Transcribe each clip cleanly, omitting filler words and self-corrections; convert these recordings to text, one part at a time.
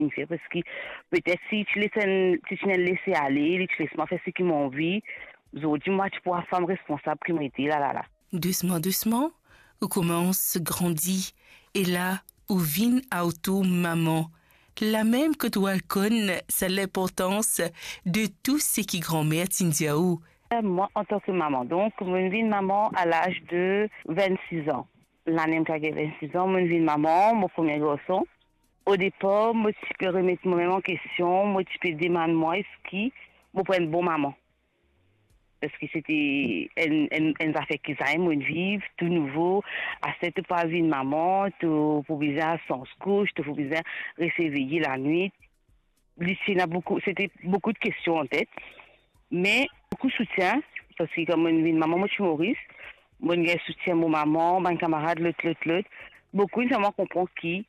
fait parce que peut-être si tu ne laisses aller, tu laisses moi faire ce qui m'a envie, aujourd'hui, moi, tu pourras femme responsable qui m'a été là. Doucement, doucement, on commence grandir. Et là, où vient auto maman. La même que toi, connaît, c'est l'importance de tout ce qui grand-mère t'indiaou. Moi, en tant que maman, donc, je suis maman à l'âge de 26 ans. L'année où j'ai 26 ans, je suis maman, mon premier garçon. Au départ, moi, tu peux remettre moi-même en question, moi, tu peux demander moi, est-ce que je prends une bonne maman? Parce que c'était un affaire qui s'aiment vivre tout nouveau à cette pas vie de maman tu faut besoin sans couche tu faut besoin réveiller la nuit lycée n'a beaucoup c'était beaucoup de questions en tête mais beaucoup de soutien parce que comme une maman moi je suis Maurice moi j'ai soutien mon maman mon camarade l'autre beaucoup de gens comprennent qui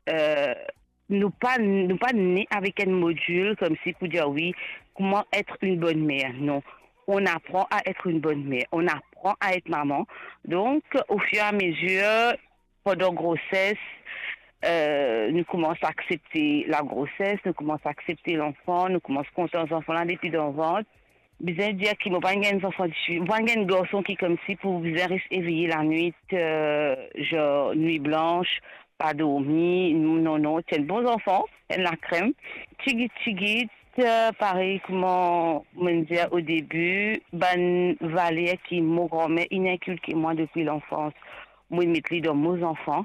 nous pas nés avec un module comme si pour dire oui comment être une bonne mère non on apprend à être une bonne mère, on apprend à être maman. Donc, au fur et à mesure, pendant grossesse, nous commençons à accepter la grossesse, nous commençons à accepter l'enfant, nous commençons à compter les enfants là depuis dans le ventre. Bien dire qu'il n'y a pas un enfant, pas un garçon qui comme si pour bien éveiller la nuit, genre nuit blanche, pas dormir, non, c'est un bon enfant, c'est la crème. Tigit, pareil comment me dire au début, ban Valet qui mon grand-mère inculqué moi depuis l'enfance, moi mettre dans mes enfants.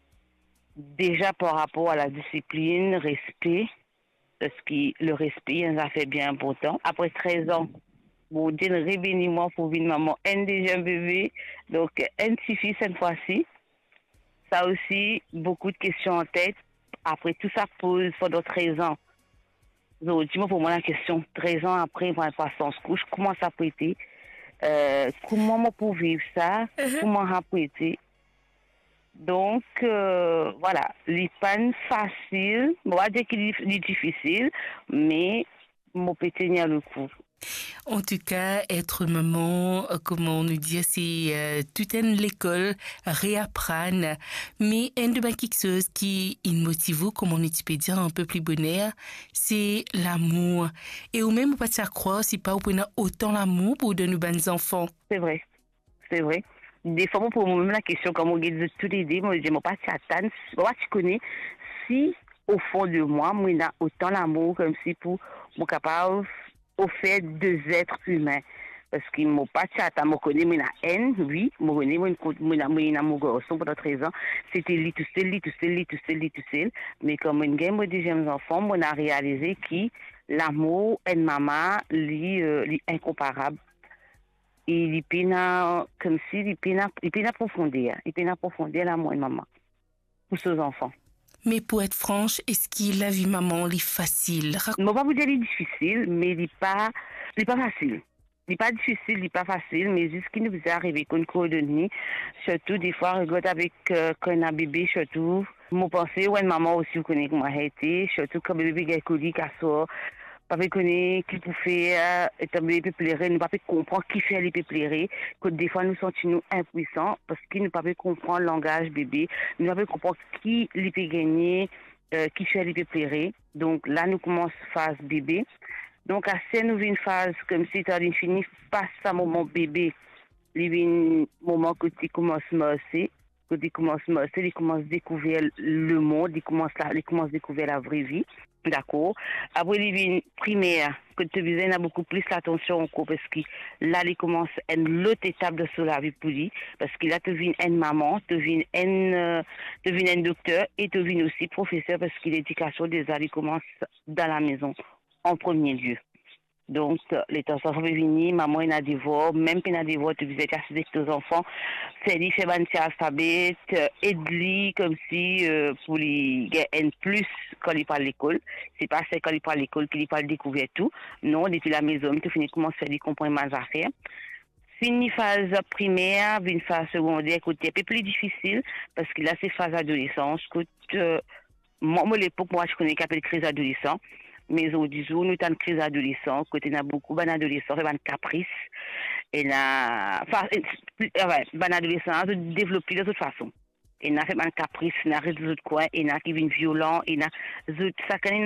Déjà par rapport à la discipline, respect, parce que le respect, ça fait bien important. Après 13 ans, bon, Dieu réveille-moi pour venir maman, un déjà bébé, donc un suffit cette fois-ci. Ça aussi, beaucoup de questions en tête. Après tout ça pose pendant 13 ans. Donc, dis-moi pour moi la question, 13 ans après, moi, pas sans couche, comment ça peut être? Comment moi pour vivre ça? Comment ça peut être? Donc, voilà, les pannes faciles, on va dire qu'il est difficile, mais mon petit n'y a le coup. En tout cas, être maman, comment nous dire, c'est toute l'école réapprendre. Mais une de mes choses qui il motive, comme on peut dire un peu plus bonheur, c'est l'amour. Et ou même pas te croire, si pas on a autant l'amour pour de nos bonnes enfants. C'est vrai. Des fois, pour moi-même, la question, comme on dit tout les deux, moi, je dis, moi, pas t'attendre, moi, tu connais, si, au fond de moi, moi, il a autant l'amour comme si pour, moi, capable, au fait, deux êtres humains. Parce qu'il m'a pas t'attendre, moi, connais, moi, la haine, oui, moi, connais, moi, mon garçon pendant 13 ans, c'était lui tout seul. Mais comme une game, moi, deuxième enfant, moi, on a réalisé que l'amour, une maman, lui, incomparable. Et il peine comme si il peine approfondir l'amour de maman pour ses enfants. Mais pour être franche, est-ce que la vie maman est facile? Je ne vais pas vous dire qu'il est difficile, mais il n'est pas facile. Il n'est pas difficile, il n'est pas facile, mais juste qu'il nous est arrivé qu'on coordonne, surtout des fois, regarde avec quand on a bébé, surtout, mon pensée, ouais, maman aussi, vous connaissez comment elle a été, surtout quand le bébé est colique à soi. Pas connaître qui peut faire étant donné peut pleurer ne pas comprendre qui fait les peut pleurer que des fois nous sentons impuissants parce qu'il ne pas comprendre le langage bébé nous pas comprendre qui les peut gagner qui fait les peut pleurer donc là nous commence phase bébé donc assez nous une phase comme si tu as fini passe à moment bébé il y a un moment que tu commences à marcher il commence à découvrir le monde il commence à découvrir la vraie vie. D'accord. Après, il y a une primaire que tu besoin a beaucoup plus l'attention encore parce que là, il commence une autre étape de la vie pour lui parce que là, tu viens une maman, tu viens un docteur et tu viens aussi professeur parce que l'éducation des arts commence dans la maison en premier lieu. Donc, les enfants peuvent venir, maman il a des voix, même si il a des voix, tu visais casser avec tes enfants, c'est lui faire un petit alphabet, aide-lui comme si pour les gagner plus quand il parle à l'école. C'est pas c'est quand il parle à l'école qu'il parle découvrir tout. Non, depuis la maison, tu finis comment faire lui comprendre mes affaires. Fini phase primaire, une phase secondaire, côté un peu plus difficile parce que là c'est phase adolescence. Moi, à l'époque, moi je connais qu'appelle crise adolescent. Mais aujourd'hui, nous avons une crise adolescent, côté n'a beaucoup d'adolescents, un caprice, et là, enfin, adolescent de développer de toute façon. Et n'a fait un caprice, n'a rien d'autre quoi, et n'a qui vient violent, et n'a, ça quand